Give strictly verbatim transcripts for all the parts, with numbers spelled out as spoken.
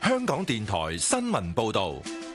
香港電台新聞報道。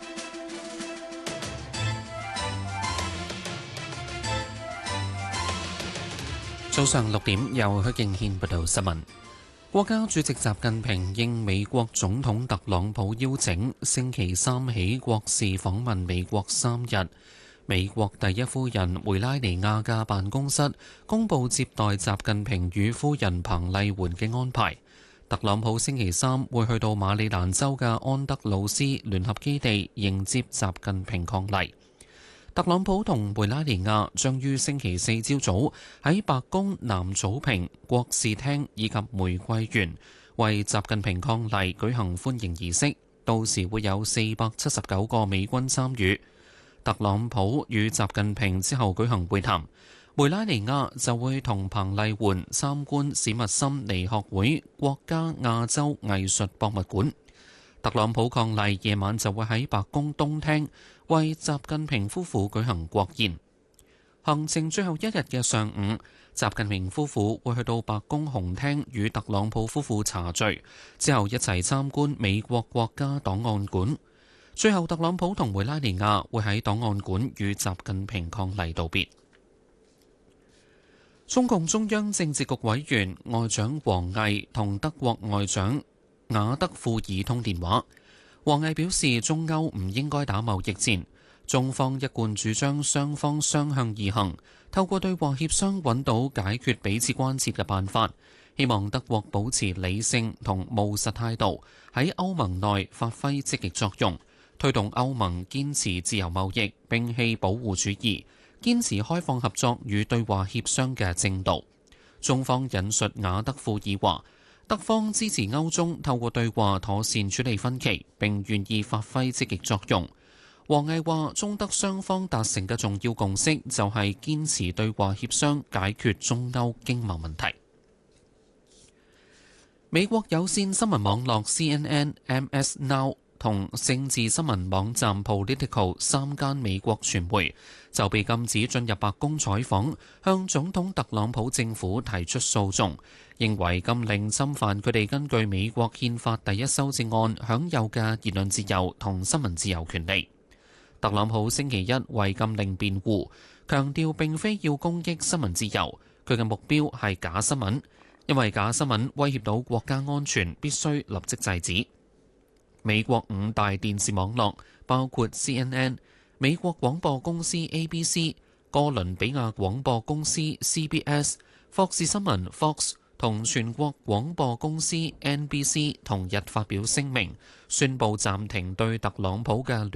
早上六點，由許敬軒報道新聞。國家主席習近平應美國總統特朗普邀請，星期三起國事訪問美國三日。美國第一夫人梅拉尼亞嘅辦公室公佈接待習近平與夫人彭麗媛嘅安排。特朗普星期三會去到馬里蘭州嘅安德魯斯聯合基地迎接習近平伉儷。特朗普同梅拉尼亞將於星期四朝早喺白宮南草坪、國事廳以及玫瑰園為習近平伉儷舉行歡迎儀式，到時會有四百七十九個美軍參與。特朗普與習近平之後舉行會談，梅拉尼亞就會同彭麗媛參觀史密森尼學會國家亞洲藝術博物館。特朗普伉儷夜晚就會喺白宮東廳為習近平夫婦舉行國宴。行程最後一日嘅上午，習近平夫婦會去到白宮紅廳與特朗普夫婦茶聚，之後一齊參觀美國國家檔案館。最後，特朗普同梅拉尼亞會喺檔案館與習近平伉儷道別。中共中央政治局委員外長王毅同德國外長雅德庫爾通電話。王毅表示，中歐唔應該打貿易戰，中方一貫主張雙方相向而行，透過對話協商揾到解決彼此關切嘅辦法。希望德國保持理性同務實態度，喺歐盟內發揮積極作用，推動歐盟堅持自由貿易，摒棄保護主義，堅持開放合作與對話協商嘅正道。中方引述雅德庫爾話，德方支持歐中透過對話妥善處理分歧，並願意發揮積極作用。王毅話，中德雙方達成嘅重要共識就係堅持對話協商解決中歐經貿問題。美國有線新聞網絡 C N N、M S Now 同政治新聞網站 Politico 三間美國傳媒就被禁止進入白宮採訪，向總統特朗普政府提出訴訟，認為禁令侵犯佢哋根據美國憲法第一修正案享有嘅言論自由同新聞自由權利。特朗普星期一為禁令辯護，強調並非要攻擊新聞自由，佢嘅目標係假新聞，因為假新聞威脅到國家安全，必須立即制止。美國五大電視網絡包括 C N N、美國廣播公司 A B C、哥倫比亞廣播公司 C B S、霍士新聞 Fox 同全國廣播公司 N B C 同日發表聲明，宣布暫停對特朗普嘅